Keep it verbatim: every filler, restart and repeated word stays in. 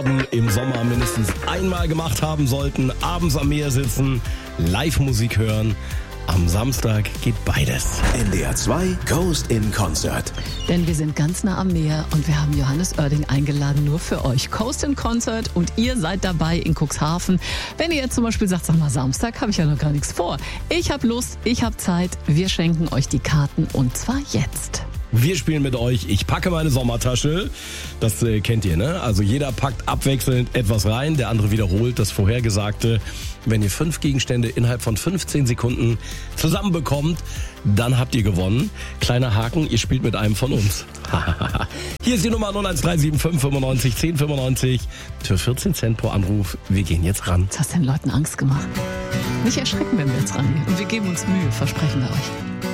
im Sommer mindestens einmal gemacht haben sollten. Abends am Meer sitzen, Live-Musik hören. Am Samstag geht beides. N D R zwei Coast in Concert. Denn wir sind ganz nah am Meer und wir haben Johannes Oerding eingeladen, nur für euch. Coast in Concert und ihr seid dabei in Cuxhaven. Wenn ihr jetzt zum Beispiel sagt, sag mal, Samstag habe ich ja noch gar nichts vor. Ich habe Lust, ich habe Zeit. Wir schenken euch die Karten und zwar jetzt. Wir spielen mit euch. Ich packe meine Sommertasche. Das äh, kennt ihr, ne? Also jeder packt abwechselnd etwas rein, der andere wiederholt das Vorhergesagte. Wenn ihr fünf Gegenstände innerhalb von fünfzehn Sekunden zusammenbekommt, dann habt ihr gewonnen. Kleiner Haken, ihr spielt mit einem von uns. Hier ist die Nummer null eins drei sieben fünf fünfundneunzig zehn fünfundneunzig für vierzehn Cent pro Anruf. Wir gehen jetzt ran. Jetzt hast du den Leuten Angst gemacht. Nicht erschrecken, wenn wir jetzt rangehen. Und wir geben uns Mühe, versprechen wir euch.